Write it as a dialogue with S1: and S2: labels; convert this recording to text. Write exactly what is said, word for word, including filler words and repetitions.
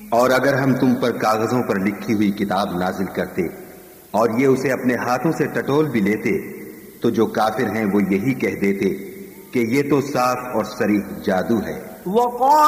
S1: और अगर हम तुम पर कागजों पर लिखी हुई किताब नाजिल करते और ये उसे अपने हाथों से टटोल भी लेते, तो जो काफिर हैं वो यही कह देते कि ये तो साफ और सरीह जादू है।